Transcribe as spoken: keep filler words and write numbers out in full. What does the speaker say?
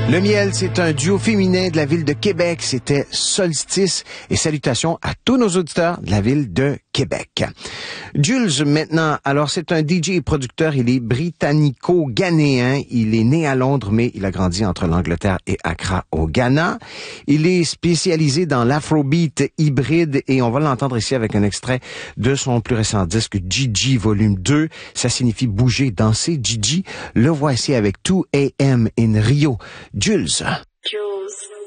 Le miel, c'est un duo féminin de la ville de Québec. C'était Solstice. Et salutations à tous nos auditeurs de la ville de Québec. Jules, maintenant, alors c'est un D J et producteur. Il est britannico-ghanéen. Il est né à Londres, mais il a grandi entre l'Angleterre et Accra au Ghana. Il est spécialisé dans l'afrobeat hybride et on va l'entendre ici avec un extrait de son plus récent disque Gigi volume deux. Ça signifie bouger, danser. Gigi, le voici avec two A M in Rio. Jules. Jules.